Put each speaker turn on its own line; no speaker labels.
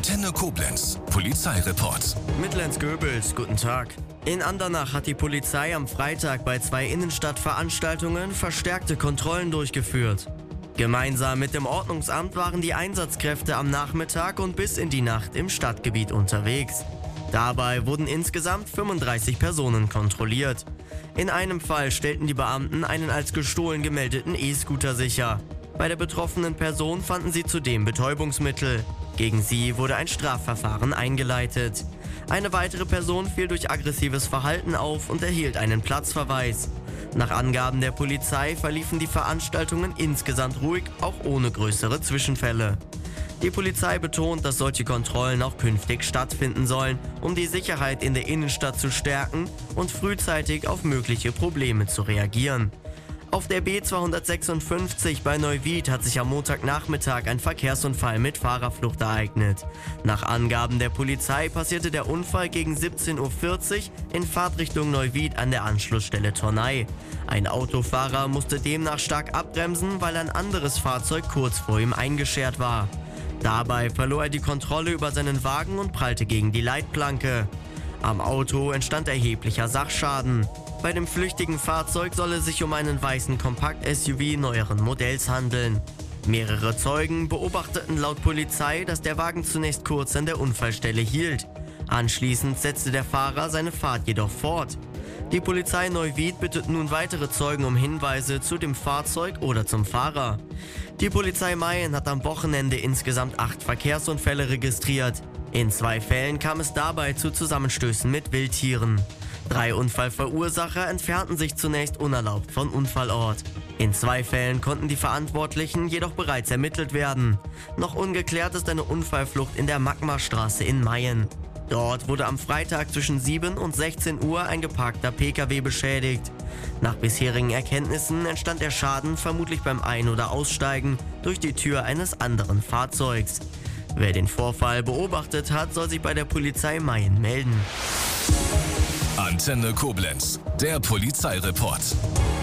Antenne Koblenz, Polizeireport.
Mittellenz-Göbels, guten Tag. In Andernach hat die Polizei am Freitag bei 2 Innenstadtveranstaltungen verstärkte Kontrollen durchgeführt. Gemeinsam mit dem Ordnungsamt waren die Einsatzkräfte am Nachmittag und bis in die Nacht im Stadtgebiet unterwegs. Dabei wurden insgesamt 35 Personen kontrolliert. In einem Fall stellten die Beamten einen als gestohlen gemeldeten E-Scooter sicher. Bei der betroffenen Person fanden sie zudem Betäubungsmittel. Gegen sie wurde ein Strafverfahren eingeleitet. Eine weitere Person fiel durch aggressives Verhalten auf und erhielt einen Platzverweis. Nach Angaben der Polizei verliefen die Veranstaltungen insgesamt ruhig, auch ohne größere Zwischenfälle. Die Polizei betont, dass solche Kontrollen auch künftig stattfinden sollen, um die Sicherheit in der Innenstadt zu stärken und frühzeitig auf mögliche Probleme zu reagieren. Auf der B256 bei Neuwied hat sich am Montagnachmittag ein Verkehrsunfall mit Fahrerflucht ereignet. Nach Angaben der Polizei passierte der Unfall gegen 17:40 Uhr in Fahrtrichtung Neuwied an der Anschlussstelle Turnai. Ein Autofahrer musste demnach stark abbremsen, weil ein anderes Fahrzeug kurz vor ihm eingeschert war. Dabei verlor er die Kontrolle über seinen Wagen und prallte gegen die Leitplanke. Am Auto entstand erheblicher Sachschaden. Bei dem flüchtigen Fahrzeug soll es sich um einen weißen Kompakt-SUV neueren Modells handeln. Mehrere Zeugen beobachteten laut Polizei, dass der Wagen zunächst kurz an der Unfallstelle hielt. Anschließend setzte der Fahrer seine Fahrt jedoch fort. Die Polizei Neuwied bittet nun weitere Zeugen um Hinweise zu dem Fahrzeug oder zum Fahrer. Die Polizei Mayen hat am Wochenende insgesamt 8 Verkehrsunfälle registriert. In 2 Fällen kam es dabei zu Zusammenstößen mit Wildtieren. 3 Unfallverursacher entfernten sich zunächst unerlaubt vom Unfallort. In 2 Fällen konnten die Verantwortlichen jedoch bereits ermittelt werden. Noch ungeklärt ist eine Unfallflucht in der Magmarstraße in Mayen. Dort wurde am Freitag zwischen 7 und 16 Uhr ein geparkter Pkw beschädigt. Nach bisherigen Erkenntnissen entstand der Schaden vermutlich beim Ein- oder Aussteigen durch die Tür eines anderen Fahrzeugs. Wer den Vorfall beobachtet hat, soll sich bei der Polizei Mayen melden.
Antenne Koblenz, der Polizeireport.